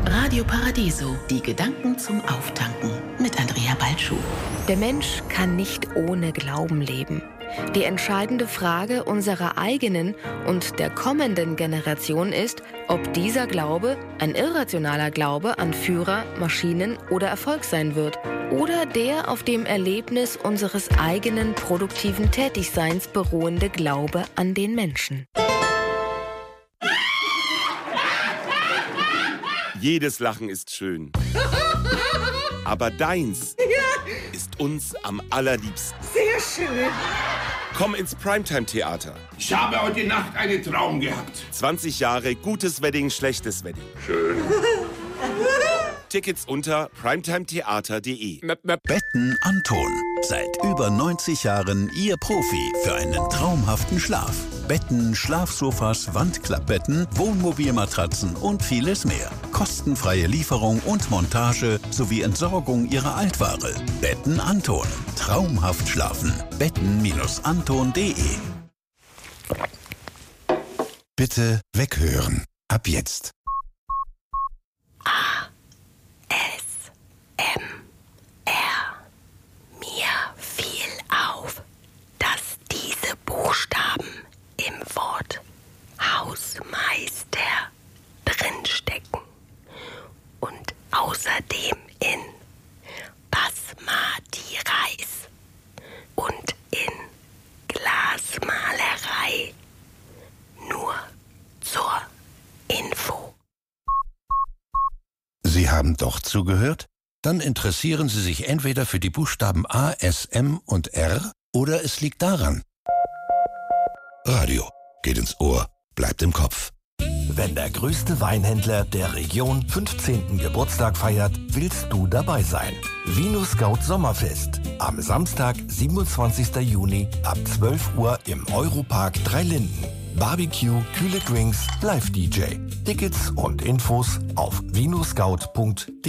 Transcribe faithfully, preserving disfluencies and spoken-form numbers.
Radio Paradiso, die Gedanken zum Auftanken mit Andrea Balschuh. Der Mensch kann nicht ohne Glauben leben. Die entscheidende Frage unserer eigenen und der kommenden Generation ist, ob dieser Glaube ein irrationaler Glaube an Führer, Maschinen oder Erfolg sein wird oder der auf dem Erlebnis unseres eigenen produktiven Tätigseins beruhende Glaube an den Menschen. Jedes Lachen ist schön. Aber deins Ja. ist uns am allerliebsten. Sehr schön. Komm ins Primetime-Theater. Ich habe heute Nacht einen Traum gehabt. zwanzig Jahre gutes Wedding, schlechtes Wedding. Schön. Tickets unter primetimetheater punkt de. Betten Anton. Seit über neunzig Jahren Ihr Profi für einen traumhaften Schlaf. Betten, Schlafsofas, Wandklappbetten, Wohnmobilmatratzen und vieles mehr. Kostenfreie Lieferung und Montage sowie Entsorgung Ihrer Altware. Betten Anton. Traumhaft schlafen. betten Anton punkt de. Bitte weghören. Ab jetzt. Mir fiel auf, dass diese Buchstaben im Wort Hausmeister drinstecken und außerdem in Basmati Reis und in Glasmalerei. Nur zur Info. Sie haben doch zugehört? Dann interessieren Sie sich entweder für die Buchstaben A, S, M und R oder es liegt daran. Radio geht ins Ohr, bleibt im Kopf. Wenn der größte Weinhändler der Region fünfzehnten Geburtstag feiert, willst du dabei sein. Vino Scout Sommerfest. Am Samstag, siebenundzwanzigsten Juni ab zwölf Uhr im Europark Drei Linden. Barbecue, kühle Drinks, Live-D J. Tickets und Infos auf vinoscout punkt de.